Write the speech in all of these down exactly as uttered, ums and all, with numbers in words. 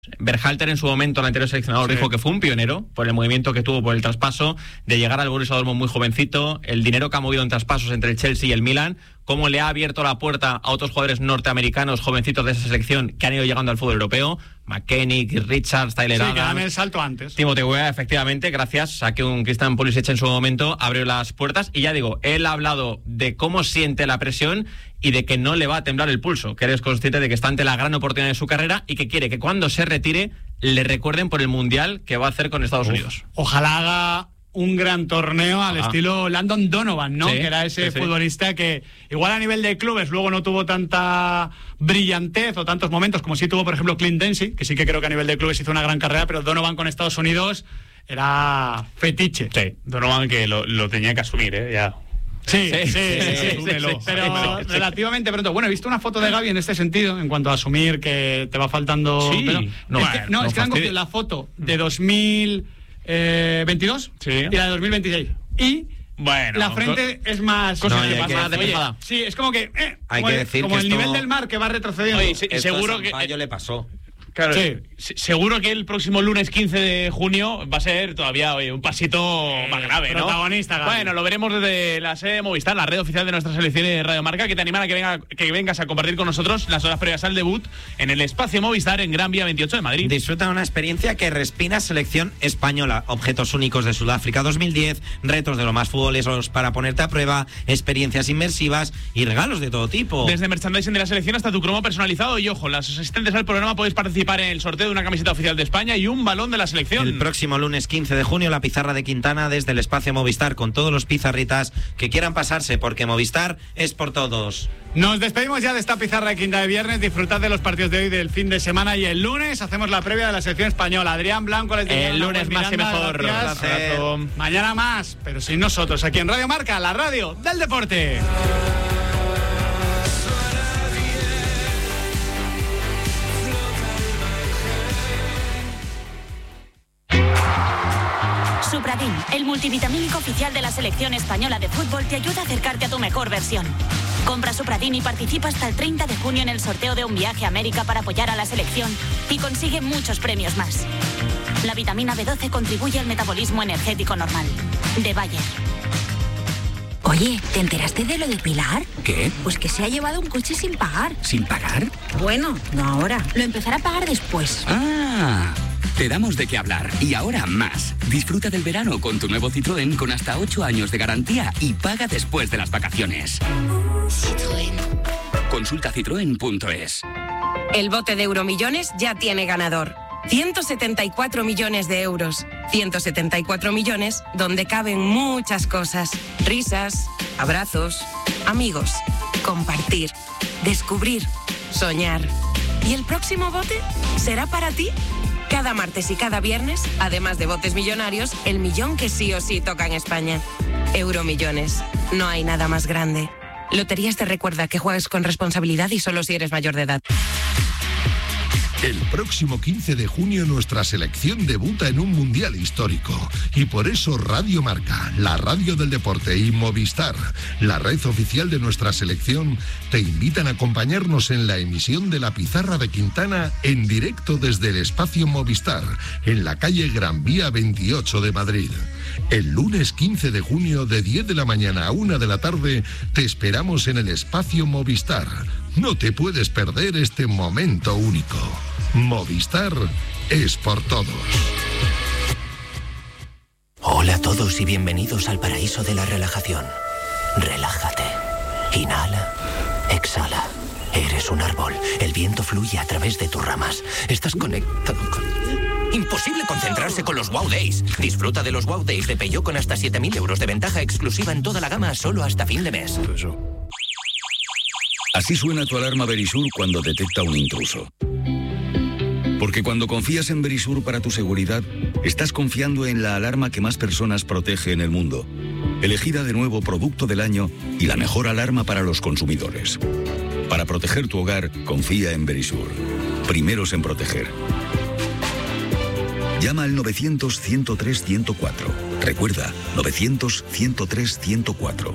Berhalter en su momento, el anterior seleccionador, sí. dijo que fue un pionero por el movimiento que tuvo por el traspaso, de llegar al Borussia Dortmund muy jovencito, el dinero que ha movido en traspasos entre el Chelsea y el Milan, cómo le ha abierto la puerta a otros jugadores norteamericanos jovencitos de esa selección que han ido llegando al fútbol europeo, McKennie, Richards, Tyler sí, Adams. Sí, que dan el salto antes. Timothy Weah, efectivamente, gracias a que un Christian Pulisic en su momento abrió las puertas. Y ya digo, él ha hablado de cómo siente la presión y de que no le va a temblar el pulso, que eres consciente de que está ante la gran oportunidad de su carrera y que quiere que cuando se retire le recuerden por el Mundial que va a hacer con Estados Uf, Unidos. Ojalá haga un gran torneo al ah. estilo Landon Donovan, ¿no? Sí, que era ese sí, sí. futbolista que igual a nivel de clubes luego no tuvo tanta brillantez o tantos momentos como sí tuvo, por ejemplo, Clint Dempsey, que sí que creo que a nivel de clubes hizo una gran carrera, pero Donovan con Estados Unidos era fetiche. Sí, Donovan que lo, lo tenía que asumir, ¿eh? Ya. Sí, sí, sí, sí, sí, sí, sí, pero relativamente pronto. Bueno, he visto una foto de Gavi en este sentido, en cuanto a asumir que te va faltando. Sí, pero, no, es que, no, no es que han cogido la foto de dos mil veintidós sí. y la de dos mil veintiséis. Y bueno, la frente es más. No, cosa que más de oye, sí, es como que. Eh, hay como que el, decir como que el esto, nivel del mar que va retrocediendo. Oye, sí, seguro que. A le pasó. Claro, sí. seguro que el próximo lunes quince de junio va a ser todavía oye, un pasito eh, más grave, ¿no? Protagonista, Gaby. Bueno, lo veremos desde la sede de Movistar, la red oficial de nuestra selección de Radio Marca, que te animan a que, venga, que vengas a compartir con nosotros las horas previas al debut en el espacio Movistar en Gran Vía veintiocho de Madrid. Disfruta de una experiencia que respira selección española. Objetos únicos de Sudáfrica dos mil diez, retos de lo más futboleros para ponerte a prueba, experiencias inmersivas y regalos de todo tipo. Desde merchandising de la selección hasta tu cromo personalizado. Y ojo, las asistentes al programa podéis participar en el sorteo de una camiseta oficial de España y un balón de la selección. El próximo lunes quince de junio, la pizarra de Quintana desde el espacio Movistar con todos los pizarritas que quieran pasarse, porque Movistar es por todos. Nos despedimos ya de esta pizarra de quinta de viernes. Disfrutad de los partidos de hoy, del fin de semana, y el lunes hacemos la previa de la selección española. Adrián Blanco, les el lunes más y mejor. Gracias. Mañana más, pero sin nosotros, aquí en Radio Marca, la radio del deporte. Supradin, el multivitamínico oficial de la selección española de fútbol, te ayuda a acercarte a tu mejor versión. Compra Supradin y participa hasta el treinta de junio en el sorteo de un viaje a América para apoyar a la selección y consigue muchos premios más. La vitamina B doce contribuye al metabolismo energético normal. De Bayer. Oye, ¿te enteraste de lo de Pilar? ¿Qué? Pues que se ha llevado un coche sin pagar. ¿Sin pagar? Bueno, no ahora. Lo empezará a pagar después. Ah, te damos de qué hablar. Y ahora más. Disfruta del verano con tu nuevo Citroën con hasta ocho años de garantía y paga después de las vacaciones. Citroën. Consulta citroen punto es. El bote de Euromillones ya tiene ganador. ciento setenta y cuatro millones de euros. ciento setenta y cuatro millones donde caben muchas cosas. Risas, abrazos, amigos, compartir, descubrir, soñar. ¿Y el próximo bote será para ti? Cada martes y cada viernes, además de botes millonarios, el millón que sí o sí toca en España. Euromillones. No hay nada más grande. Loterías te recuerda que juegues con responsabilidad y solo si eres mayor de edad. El próximo quince de junio nuestra selección debuta en un mundial histórico y por eso Radio Marca, la radio del deporte, y Movistar, la red oficial de nuestra selección, te invitan a acompañarnos en la emisión de la pizarra de Quintana en directo desde el espacio Movistar, en la calle Gran Vía veintiocho de Madrid. El lunes quince de junio de diez de la mañana a una de la tarde te esperamos en el espacio Movistar. No te puedes perder este momento único. Movistar es por todos. Hola a todos y bienvenidos al paraíso de la relajación. Relájate. Inhala. Exhala. Eres un árbol. El viento fluye a través de tus ramas. Estás conectado con... Imposible concentrarse con los Wow Days. Disfruta de los Wow Days de Peugeot con hasta siete mil euros de ventaja exclusiva en toda la gama solo hasta fin de mes. Así suena tu alarma Verisur cuando detecta un intruso. Porque cuando confías en Verisur para tu seguridad, estás confiando en la alarma que más personas protege en el mundo. Elegida de nuevo producto del año y la mejor alarma para los consumidores. Para proteger tu hogar, confía en Verisur. Primeros en proteger. Llama al novecientos, ciento tres, ciento cuatro. Recuerda, novecientos, ciento tres, ciento cuatro.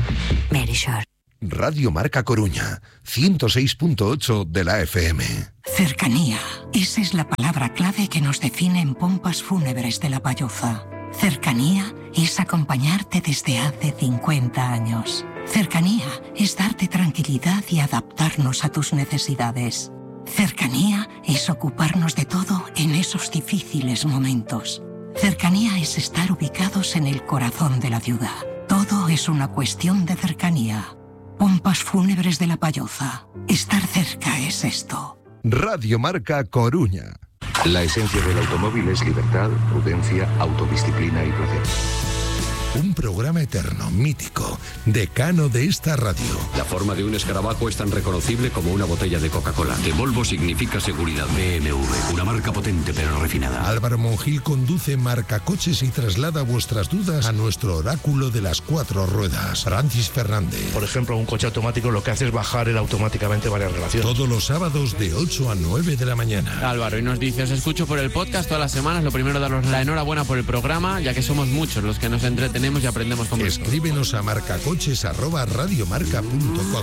Verisur. Radio Marca Coruña, ciento seis punto ocho de la F M. Cercanía. Esa es la palabra clave que nos define en Pompas Fúnebres de La Palloza. Cercanía es acompañarte desde hace cincuenta años. Cercanía es darte tranquilidad y adaptarnos a tus necesidades. Cercanía es ocuparnos de todo en esos difíciles momentos. Cercanía es estar ubicados en el corazón de la ciudad. Todo es una cuestión de cercanía. Pompas Fúnebres de La Palloza. Estar cerca es esto. Radio Marca Coruña. La esencia del automóvil es libertad, prudencia, autodisciplina y placer. Un programa eterno, mítico, decano de esta radio. La forma de un escarabajo es tan reconocible como una botella de Coca-Cola. De Volvo significa seguridad. B M W, una marca potente pero refinada. Álvaro Monjil conduce Marca Coches y traslada vuestras dudas a nuestro oráculo de las cuatro ruedas, Francis Fernández. Por ejemplo, un coche automático lo que hace es bajar él automáticamente varias relaciones. Todos los sábados de ocho a nueve de la mañana. Álvaro, y nos dice, os escucho por el podcast todas las semanas. Lo primero, daros la enhorabuena por el programa, ya que somos muchos los que nos entretenemos y aprendemos con vosotros. Escríbenos a marcacoches arroba radiomarca punto com.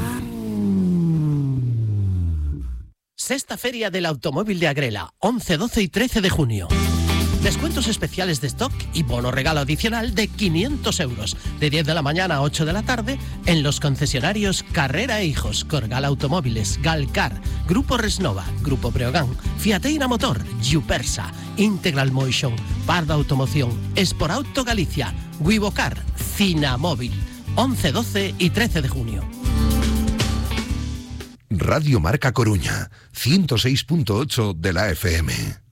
Sexta Feria del Automóvil de Agrela, once, doce y trece de junio. Descuentos especiales de stock y bono regalo adicional de quinientos euros, de diez de la mañana a ocho de la tarde, en los concesionarios Carrera e Hijos, Corgal Automóviles, Galcar, Grupo Resnova, Grupo Breogán, Fiateira Motor, Yupersa, Integral Motion, Pardo Automoción, Esporauto Galicia, Wivocar, Cinamóvil, once, doce y trece de junio. Radio Marca Coruña, ciento seis punto ocho de la F M.